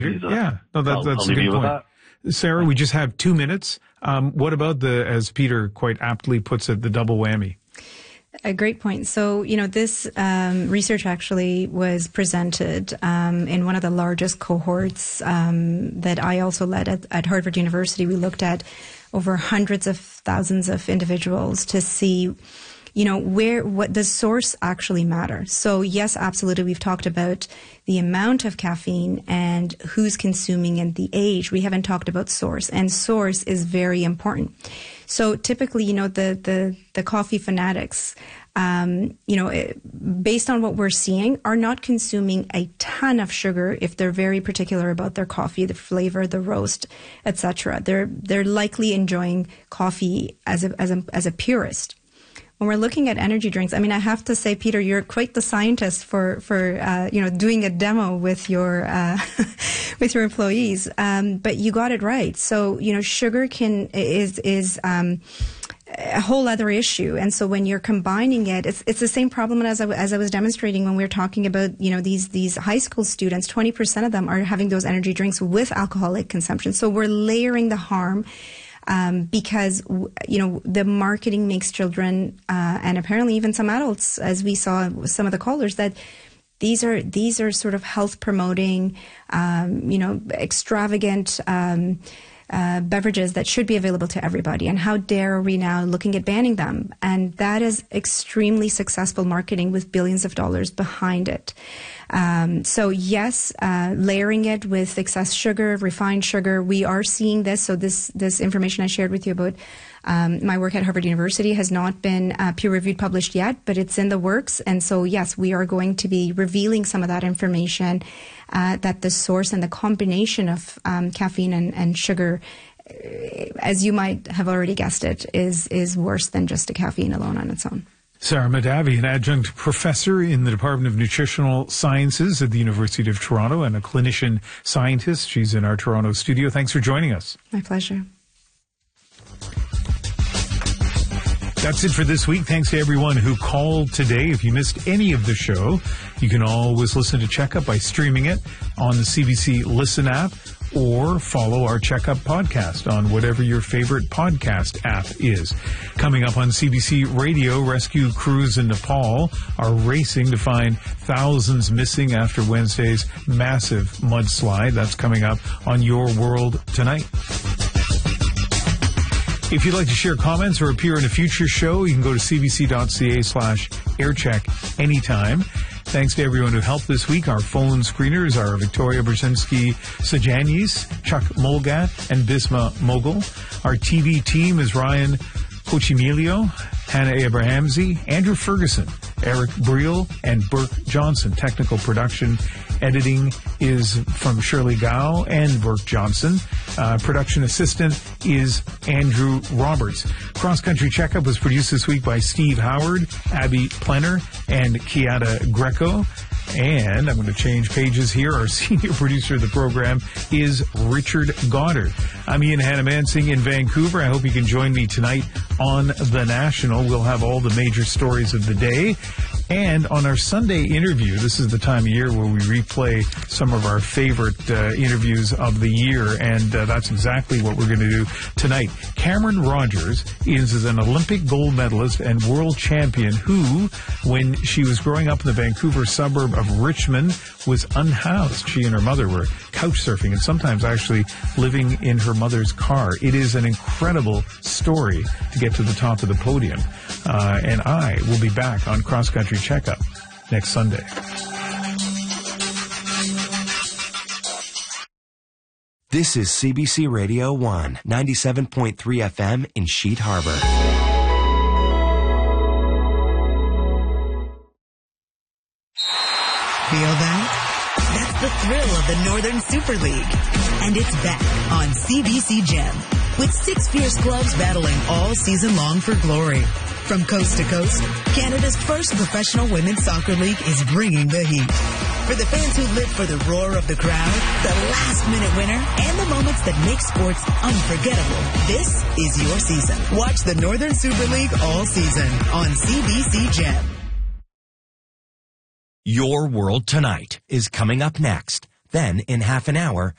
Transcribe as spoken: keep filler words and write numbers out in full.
Yeah, no, that, I'll, that's I'll a good point. That. Sarah, we just have two minutes. Um, what about the, as Peter quite aptly puts it, the double whammy? A great point. So, you know, this um, research actually was presented um, in one of the largest cohorts um, that I also led at, at Harvard University. We looked at over hundreds of thousands of individuals to see, you know, where, what the source actually matters. So yes, absolutely. We've talked about the amount of caffeine and who's consuming and the age. We haven't talked about source, and source is very important. So typically, you know, the, the, the coffee fanatics, um, you know, it, based on what we're seeing, are not consuming a ton of sugar if they're very particular about their coffee, the flavor, the roast, et cetera. They're, they're likely enjoying coffee as a, as a, as a purist. When we're looking at energy drinks, I mean, I have to say, Peter, you're quite the scientist for, for uh, you know, doing a demo with your uh, with your employees. Um, but you got it right. So, you know, sugar can is is um, a whole other issue. And so when you're combining it, it's it's the same problem as I, as I was demonstrating when we were talking about, you know, these these high school students. twenty percent of them are having those energy drinks with alcoholic consumption. So we're layering the harm. Um, because, you know, the marketing makes children, uh, and apparently even some adults, as we saw with some of the callers, that these are, these are sort of health promoting, um, you know, extravagant, um, uh, beverages that should be available to everybody. And how dare we now looking at banning them? And that is extremely successful marketing with billions of dollars behind it. Um, so yes, uh, layering it with excess sugar, refined sugar, we are seeing this. So this, this information I shared with you about, um, my work at Harvard University has not been uh, peer-reviewed, published yet, but it's in the works. And so yes, we are going to be revealing some of that information, uh, that the source and the combination of, um, caffeine and, and sugar, as you might have already guessed it, is, is worse than just a caffeine alone on its own. Sarah Mahdavi, an adjunct professor in the Department of Nutritional Sciences at the University of Toronto and a clinician scientist. She's in our Toronto studio. Thanks for joining us. My pleasure. That's it for this week. Thanks to everyone who called today. If you missed any of the show, you can always listen to Checkup by streaming it on the C B C Listen app, or follow our Checkup podcast on whatever your favorite podcast app is. Coming up on C B C Radio, rescue crews in Nepal are racing to find thousands missing after Wednesday's massive mudslide. That's coming up on Your World Tonight. If you'd like to share comments or appear in a future show, you can go to cbc.ca slash aircheck anytime. Thanks to everyone who helped this week. Our phone screeners are Victoria Brzezinski Sajanis, Chuck Mulgat, and Bisma Mogul. Our T V team is Ryan Cochimilio, Hannah Abrahamsey, Andrew Ferguson, Eric Briel, and Burke Johnson. Technical production editing is from Shirley Gao and Burke Johnson. Uh, production assistant is Andrew Roberts. Cross Country Checkup was produced this week by Steve Howard, Abby Plenner, and Kiata Greco. And I'm going to change pages here. Our senior producer of the program is Richard Goddard. I'm Ian Hannah-Mansing in Vancouver. I hope you can join me tonight on The National. We'll have all the major stories of the day. And on our Sunday interview, this is the time of year where we replay some of our favorite uh, interviews of the year, and uh, that's exactly what we're going to do tonight. Cameron Rogers is an Olympic gold medalist and world champion who, when she was growing up in the Vancouver suburb of Richmond, was unhoused. She and her mother were couch surfing and sometimes actually living in her mother's car. It is an incredible story to get to the top of the podium. Uh, and I will be back on Cross Country Checkup next Sunday. This is C B C Radio one, ninety-seven point three F M in Sheet Harbor. Feel that? That's the thrill of the Northern Super League. And it's back on C B C Gem, with six fierce clubs battling all season long for glory. From coast to coast, Canada's first professional women's soccer league is bringing the heat. For the fans who live for the roar of the crowd, the last-minute winner, and the moments that make sports unforgettable, this is your season. Watch the Northern Super League all season on C B C Gem. Your World Tonight is coming up next. Then, in half an hour,